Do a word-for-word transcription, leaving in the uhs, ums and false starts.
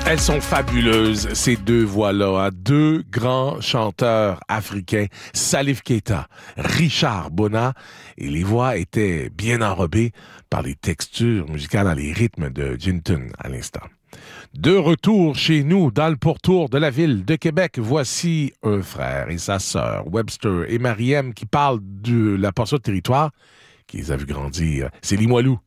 Elles sont fabuleuses, ces deux voix-là. Hein? Deux grands chanteurs africains, Salif Keita, Richard Bona, et les voix étaient bien enrobées par les textures musicales, dans les rythmes de Ginton à l'instant. De retour chez nous, dans le pourtour de la ville de Québec, voici un frère et sa sœur, Webster et Mariem, qui parlent de la portion de territoire qui les a vus grandir. C'est Limoilou